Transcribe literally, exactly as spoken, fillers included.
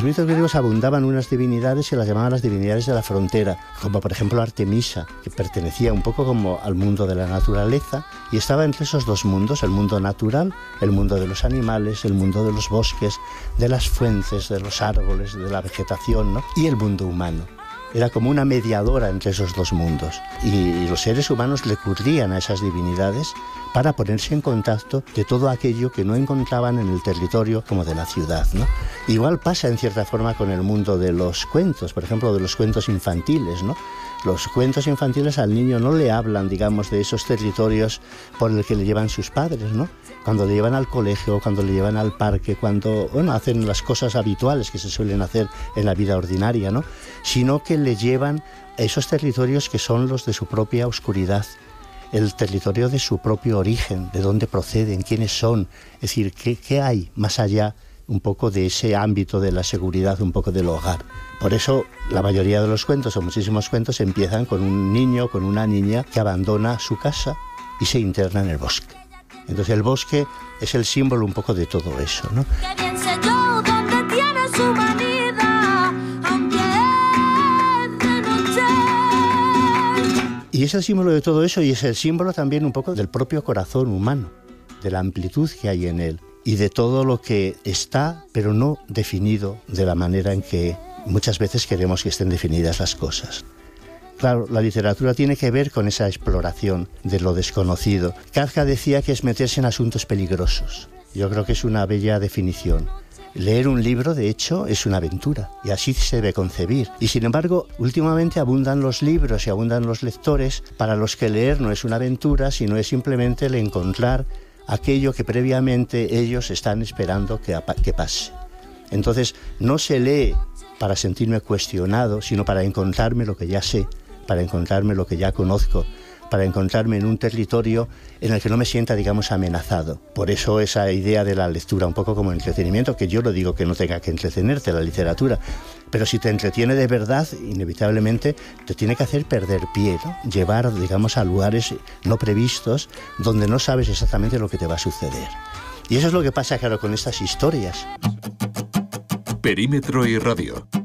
los mitos griegos abundaban unas divinidades que las llamaban las divinidades de la frontera, como por ejemplo Artemisa, que pertenecía un poco como al mundo de la naturaleza y estaba entre esos dos mundos, el mundo natural, el mundo de los animales, el mundo de los bosques, de las fuentes, de los árboles, de la vegetación, ¿no? Y el mundo humano. Era como una mediadora entre esos dos mundos. Y los seres humanos recurrían a esas divinidades para ponerse en contacto de todo aquello que no encontraban en el territorio como de la ciudad, ¿no? Igual pasa en cierta forma con el mundo de los cuentos, por ejemplo, de los cuentos infantiles, ¿no? Los cuentos infantiles al niño no le hablan, digamos, de esos territorios por el que le llevan sus padres, ¿no? Cuando le llevan al colegio, cuando le llevan al parque, cuando, bueno, hacen las cosas habituales que se suelen hacer en la vida ordinaria, ¿no? Sino que le llevan a esos territorios que son los de su propia oscuridad, el territorio de su propio origen, de dónde proceden, quiénes son, es decir, qué, qué hay más allá un poco de ese ámbito de la seguridad, un poco del hogar. Por eso la mayoría de los cuentos, o muchísimos cuentos, empiezan con un niño, con una niña que abandona su casa y se interna en el bosque. Entonces el bosque es el símbolo un poco de todo eso, ¿no? Y es el símbolo de todo eso y es el símbolo también un poco del propio corazón humano, de la amplitud que hay en él y de todo lo que está, pero no definido de la manera en que muchas veces queremos que estén definidas las cosas. Claro, la literatura tiene que ver con esa exploración de lo desconocido. Kafka decía que es meterse en asuntos peligrosos. Yo creo que es una bella definición. Leer un libro, de hecho, es una aventura, y así se debe concebir. Y sin embargo, últimamente abundan los libros y abundan los lectores para los que leer no es una aventura, sino es simplemente el encontrar aquello que previamente ellos están esperando que, que pase. Entonces, no se lee para sentirme cuestionado, sino para encontrarme lo que ya sé, para encontrarme lo que ya conozco, para encontrarme en un territorio en el que no me sienta, digamos, amenazado. Por eso esa idea de la lectura un poco como entretenimiento, que yo no digo que no tenga que entretenerte la literatura, pero si te entretiene de verdad, inevitablemente te tiene que hacer perder pie, ¿no? Llevar, digamos, a lugares no previstos donde no sabes exactamente lo que te va a suceder. Y eso es lo que pasa, claro, con estas historias. Perímetro y Radio,